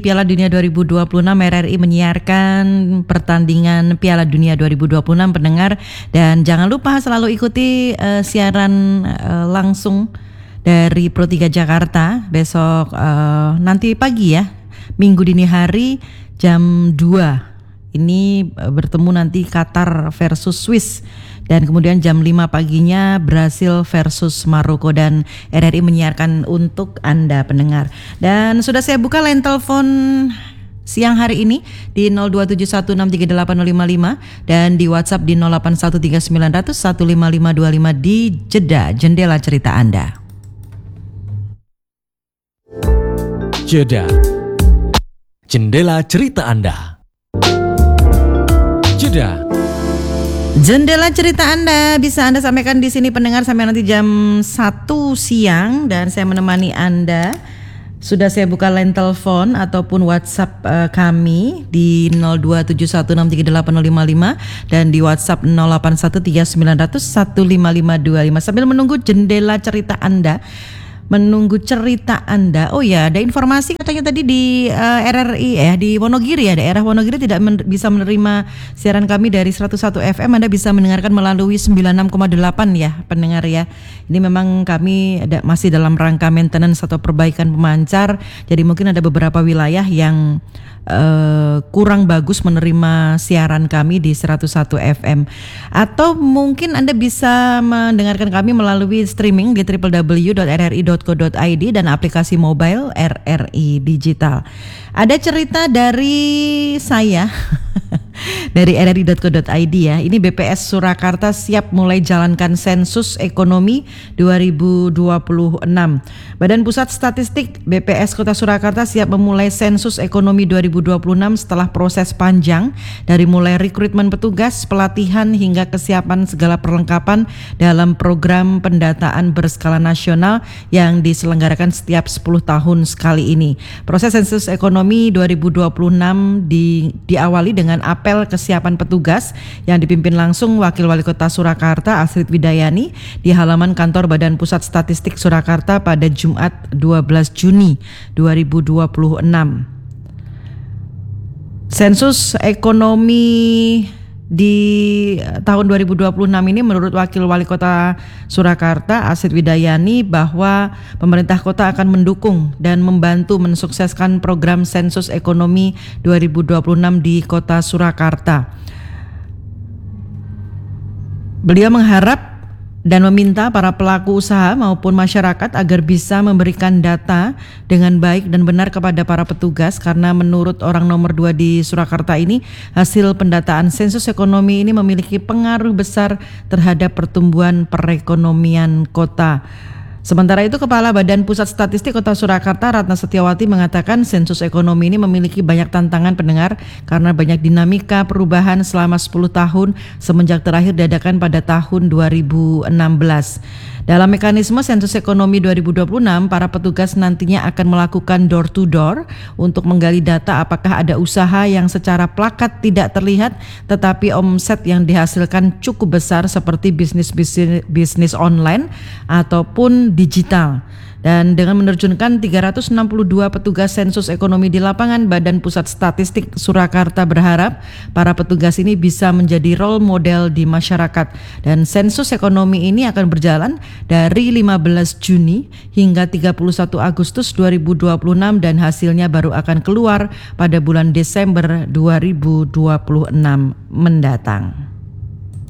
Piala Dunia 2026, RRI menyiarkan pertandingan Piala Dunia 2026 pendengar, dan jangan lupa selalu ikuti siaran langsung dari Pro 3 Jakarta besok nanti pagi ya, Minggu dini hari jam 2. Ini bertemu nanti Qatar versus Swiss. Dan kemudian jam 5 paginya Brasil versus Maroko, dan RRI menyiarkan untuk Anda pendengar. Dan sudah saya buka line telepon siang hari ini di 027163855 dan di WhatsApp di 081390015525 di Jendela Cerita Anda. Jendela Cerita Anda. Jendela Cerita Anda bisa Anda sampaikan di sini pendengar sampai nanti jam 1 siang, dan saya menemani Anda. Sudah saya buka line telepon ataupun WhatsApp kami di 027163855 dan di WhatsApp 081390015525 sambil menunggu jendela cerita Anda. Oh ya, ada informasi katanya tadi di RRI di Wonogiri ya, daerah Wonogiri tidak bisa menerima siaran kami dari 101 FM. Anda bisa mendengarkan melalui 96,8 ya pendengar ya. Ini memang kami masih dalam rangka maintenance atau perbaikan pemancar. Jadi mungkin ada beberapa wilayah yang kurang bagus menerima siaran kami di 101 FM, atau mungkin Anda bisa mendengarkan kami melalui streaming di www.rri.co.id dan aplikasi mobile RRI Digital. Ada cerita dari saya dari rri.co.id ya. Ini BPS Surakarta siap mulai jalankan sensus ekonomi 2026. Badan Pusat Statistik BPS Kota Surakarta siap memulai sensus ekonomi 2026 setelah proses panjang dari mulai rekrutmen petugas, pelatihan hingga kesiapan segala perlengkapan dalam program pendataan berskala nasional yang diselenggarakan setiap 10 tahun sekali ini. Proses sensus ekonomi 2026 diawali dengan apel kesiapan petugas yang dipimpin langsung Wakil Wali Kota Surakarta Astrid Widayani di halaman kantor Badan Pusat Statistik Surakarta pada Jumat 12 Juni 2026. Sensus ekonomi di tahun 2026 ini menurut Wakil Wali Kota Surakarta Astrid Widayani bahwa pemerintah kota akan mendukung dan membantu mensukseskan program sensus ekonomi 2026 di Kota Surakarta. Beliau mengharap dan meminta para pelaku usaha maupun masyarakat agar bisa memberikan data dengan baik dan benar kepada para petugas, karena menurut orang nomor 2 di Surakarta ini, hasil pendataan sensus ekonomi ini memiliki pengaruh besar terhadap pertumbuhan perekonomian kota. Sementara itu, Kepala Badan Pusat Statistik Kota Surakarta Ratna Setiawati mengatakan sensus ekonomi ini memiliki banyak tantangan pendengar karena banyak dinamika perubahan selama 10 tahun semenjak terakhir diadakan pada tahun 2016. Dalam mekanisme sensus ekonomi 2026, para petugas nantinya akan melakukan door to door untuk menggali data apakah ada usaha yang secara plakat tidak terlihat tetapi omset yang dihasilkan cukup besar seperti bisnis online ataupun digital. Dan dengan menerjunkan 362 petugas sensus ekonomi di lapangan, Badan Pusat Statistik Surakarta berharap para petugas ini bisa menjadi role model di masyarakat. Dan sensus ekonomi ini akan berjalan dari 15 Juni hingga 31 Agustus 2026 dan hasilnya baru akan keluar pada bulan Desember 2026 mendatang.